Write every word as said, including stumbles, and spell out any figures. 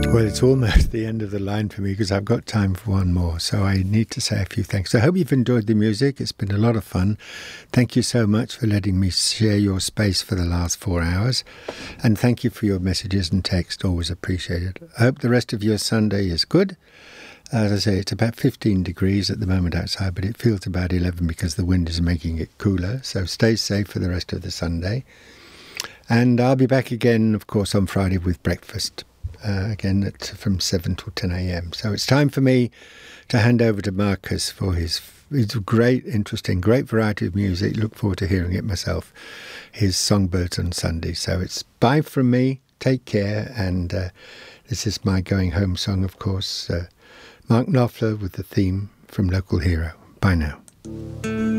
Well, it's almost the end of the line for me because I've got time for one more. So I need to say a few thanks. I hope you've enjoyed the music. It's been a lot of fun. Thank you so much for letting me share your space for the last four hours. And thank you for your messages and text. Always appreciated. I hope the rest of your Sunday is good. As I say, it's about fifteen degrees at the moment outside, but it feels about eleven because the wind is making it cooler. So stay safe for the rest of the Sunday. And I'll be back again, of course, on Friday with breakfast. Uh, again, at, from seven till ten a.m. So it's time for me to hand over to Marcus for his, his great, interesting, great variety of music. Look forward to hearing it myself. His Songbirds on Sunday. So it's bye from me. Take care. And uh, this is my going home song, of course. Uh, Mark Knopfler with the theme from Local Hero. Bye now.